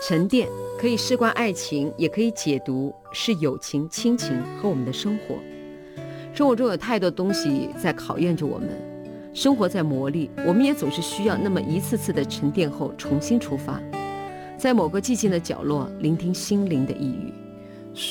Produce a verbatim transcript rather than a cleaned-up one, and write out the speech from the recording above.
沉淀可以事关爱情，也可以解读是友情、亲情和我们的生活。生活中有太多东西在考验着我们，生活在磨砺，我们也总是需要那么一次次的沉淀后重新出发，在某个寂静的角落聆听心灵的呓语。